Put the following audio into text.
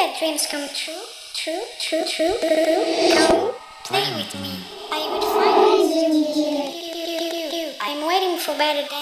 let dreams come true, Come, play with me. I would find you. I'm waiting for better days.